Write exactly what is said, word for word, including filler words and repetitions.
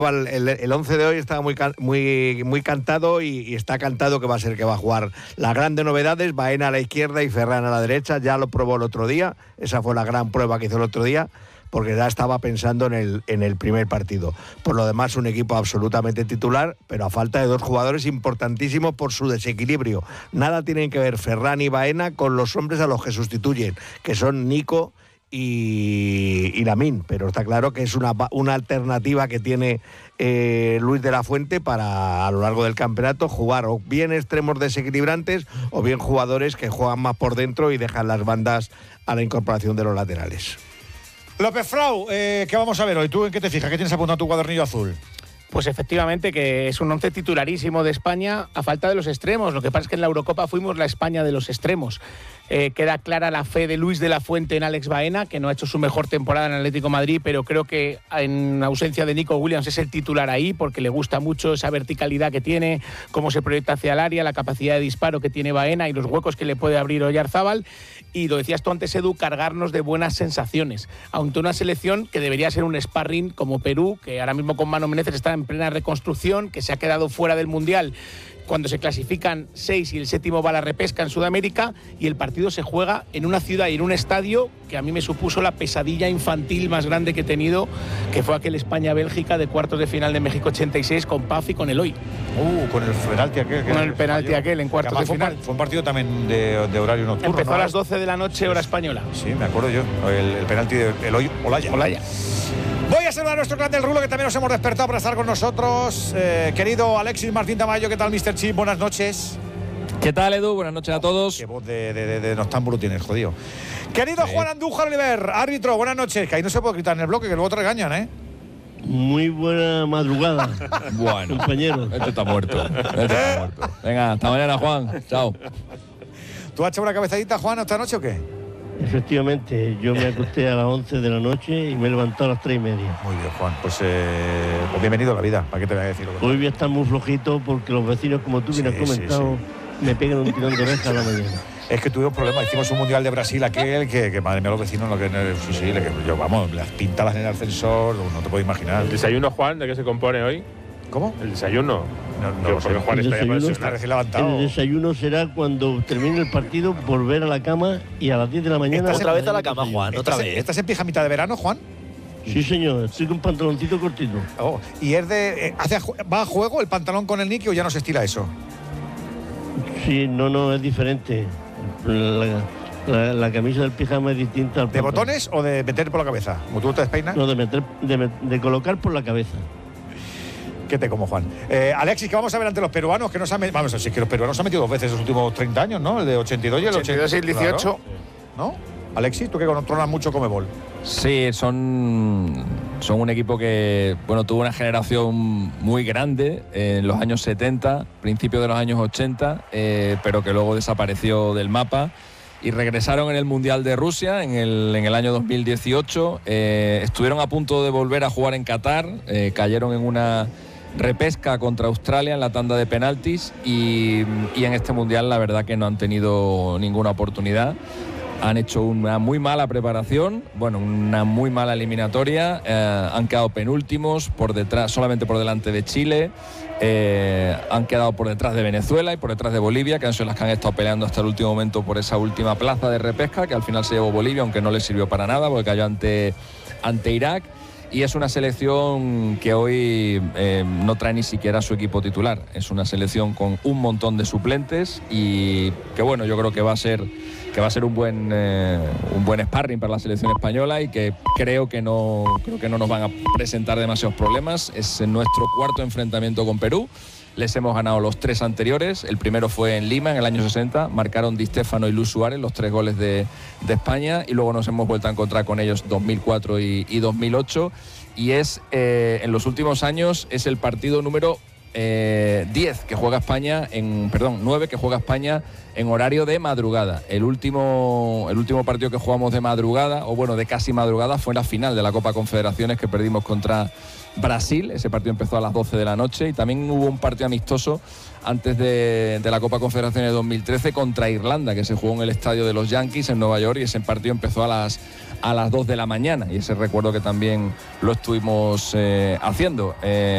El, el, el once de hoy está muy, muy, muy cantado y, y está cantado que va a ser que va a jugar. Las grandes novedades, Baena a la izquierda y Ferran a la derecha, ya lo probó el otro día, esa fue la gran prueba que hizo el otro día, porque ya estaba pensando en el, en el primer partido. Por lo demás, un equipo absolutamente titular, pero a falta de dos jugadores importantísimos por su desequilibrio. Nada tienen que ver Ferran y Baena con los hombres a los que sustituyen, que son Nico y, y Lamine, pero está claro que es una, una alternativa que tiene eh, Luis de la Fuente para a lo largo del campeonato jugar o bien extremos desequilibrantes o bien jugadores que juegan más por dentro y dejan las bandas a la incorporación de los laterales. López Frau, eh, ¿qué vamos a ver hoy? ¿Tú en qué te fijas? ¿Qué tienes apuntado en tu cuadernillo azul? Pues efectivamente que es un once titularísimo de España a falta de los extremos. Lo que pasa es que en la Eurocopa fuimos la España de los extremos. Eh, queda clara la fe de Luis de la Fuente en Alex Baena, que no ha hecho su mejor temporada en Atlético de Madrid, pero creo que en ausencia de Nico Williams es el titular ahí, porque le gusta mucho esa verticalidad que tiene, cómo se proyecta hacia el área, la capacidad de disparo que tiene Baena y los huecos que le puede abrir Oyarzábal. Y lo decías tú antes, Edu, cargarnos de buenas sensaciones. Aunque una selección que debería ser un sparring como Perú, que ahora mismo con Manu Menezes está en plena reconstrucción, que se ha quedado fuera del Mundial cuando se clasifican seis y el séptimo va a la repesca en Sudamérica, y el partido se juega en una ciudad y en un estadio que a mí me supuso la pesadilla infantil más grande que he tenido, que fue aquel España-Bélgica de cuartos de final de México ochenta y seis con Paf y con Eloy. Uh, con el penalti aquel. Con el penalti aquel en cuartos de final. Fue un partido también de, de horario nocturno. Empezó ¿no? a las doce de la noche, hora española. Sí, me acuerdo yo. El, el penalti de Eloy Olaya. Olaya. Voy a saludar a nuestro clan del Rulo, que también nos hemos despertado para estar con nosotros. Eh, querido Alexis Martín Tamayo, ¿qué tal, mister Chip? Buenas noches. ¿Qué tal, Edu? Buenas noches a todos. Qué voz de, de, de, de noctámbulo tienes, jodido. Querido sí. Juan Andújar Oliver, árbitro, buenas noches. Que ahí no se puede gritar en el bloque, que luego te regañan, ¿eh? Muy buena madrugada. Bueno, compañero. Este está muerto. Este está muerto. Venga, hasta mañana, Juan. Chao. ¿Tú has hecho una cabezadita, Juan, esta noche o qué? Efectivamente, yo me acosté a las once de la noche y me he levantado a las tres y media. Muy bien, Juan, pues, eh, pues bienvenido a la vida, ¿para qué te voy a decir? Hoy voy a estar muy flojito porque los vecinos, como tú bien has comentado, sí, sí. me pegan un tirón de oreja a la mañana. Es que tuvimos problemas, hicimos un mundial de Brasil aquel, que, que madre mía, los vecinos, lo que sí, sí, le, que yo, vamos, las pintadas en el ascensor, no te puedo imaginar. ¿El desayuno, Juan, de qué se compone hoy? ¿Cómo? El desayuno. No, no, porque Juan el está, desayuno, está recién levantado. El desayuno será cuando termine el partido, volver a la cama y a las diez de la mañana. Otra vez a la cama, Juan, otra ¿Estás, vez. ¿Estás en pijamita de verano, Juan? Sí, señor, estoy con pantaloncito cortito. Oh, ¿y es de, eh, hace, va a juego el pantalón con el Niki o ya no se estila eso? Sí, no, no, es diferente. La, la, la camisa del pijama es distinta al ¿De pantalón. Botones o de meter por la cabeza? ¿Como tú te despeinas? No, de, meter, de, de colocar por la cabeza. ¿Qué te como, Juan? Eh, Alexis, ¿qué vamos a ver ante los peruanos? Que nos han, vamos, sí, que los peruanos se han metido dos veces en los últimos treinta años, ¿no? El de ochenta y dos y el ochenta y dos y el dieciocho. Claro. ¿No? Alexis, tú que controlas mucho Comebol. Sí, son, son un equipo que, bueno, tuvo una generación muy grande en los años setenta, principios de los años ochenta, eh, pero que luego desapareció del mapa. Y regresaron en el Mundial de Rusia en el, en el año dos mil dieciocho. Eh, estuvieron a punto de volver a jugar en Qatar, eh, cayeron en una repesca contra Australia en la tanda de penaltis y, y en este Mundial la verdad que no han tenido ninguna oportunidad. Han hecho una muy mala preparación, bueno, una muy mala eliminatoria, eh, han quedado penúltimos, por detrás, solamente por delante de Chile, eh, han quedado por detrás de Venezuela y por detrás de Bolivia, que han sido las que han estado peleando hasta el último momento por esa última plaza de repesca, que al final se llevó Bolivia, aunque no le sirvió para nada, porque cayó ante, ante Irak. Y es una selección que hoy eh, no trae ni siquiera su equipo titular. Es una selección con un montón de suplentes y que, bueno, yo creo que va a ser, que va a ser un buen, eh, un buen sparring para la selección española y que creo que no, creo que no nos van a presentar demasiados problemas. Es nuestro cuarto enfrentamiento con Perú. Les hemos ganado los tres anteriores. El primero fue en Lima en el año sesenta. Marcaron Di Stéfano y Luis Suárez los tres goles de, de España. Y luego nos hemos vuelto a encontrar con ellos dos mil cuatro y, y dos mil ocho. Y es, eh, en los últimos años, es el partido número eh, diez que juega España, en, perdón, nueve que juega España en horario de madrugada. El último, el último partido que jugamos de madrugada, o bueno, de casi madrugada, fue la final de la Copa Confederaciones que perdimos contra Brasil. Ese partido empezó a las doce de la noche y también hubo un partido amistoso antes de, de la Copa Confederaciones de dos mil trece contra Irlanda, que se jugó en el estadio de los Yankees en Nueva York, y ese partido empezó a las, a las dos de la mañana, y ese recuerdo que también lo estuvimos eh, haciendo. Eh,